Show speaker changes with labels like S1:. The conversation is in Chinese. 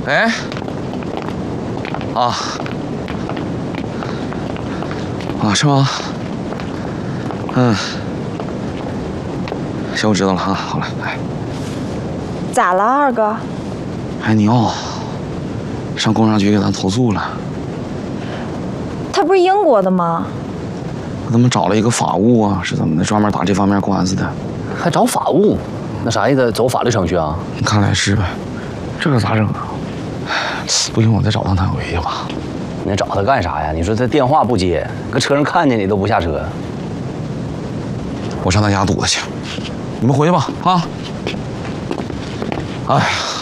S1: 哎，是吗？行，我知道了啊。好了，哎，
S2: 咋了，二哥？
S1: 哎，你要上工商局给咱投诉了。
S2: 他不是英国的吗？
S1: 他们找了一个法务啊，是怎么的？专门打这方面官司的。
S3: 还找法务？那啥意思？走法律程序啊？
S1: 看来是呗。这可咋整啊？不行，我再找趟他回去吧。
S3: 你找他干啥呀？你说他电话不接，搁车上看见你都不下车。
S1: 我上他家堵他去。你们回去吧啊！哎呀。